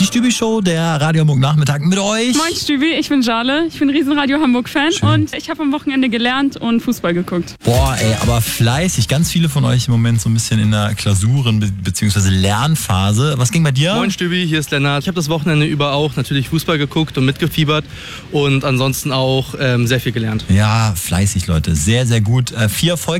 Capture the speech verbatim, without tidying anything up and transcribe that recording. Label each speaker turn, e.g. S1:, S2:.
S1: Stübi-Show, der Radio Hamburg Nachmittag mit euch.
S2: Moin Stübi, ich bin Jale, ich bin riesen Radio Hamburg-Fan und ich habe am Wochenende gelernt und Fußball geguckt.
S1: Boah, ey, aber fleißig. Ganz viele von euch im Moment so ein bisschen in der Klausuren- bzw. Lernphase. Was ging bei dir?
S3: Moin Stübi, hier ist Lennart. Ich habe das Wochenende über auch natürlich Fußball geguckt und mitgefiebert und ansonsten auch ähm, sehr viel gelernt.
S1: Ja, fleißig, Leute. Sehr, sehr gut. Äh, viel Erfolg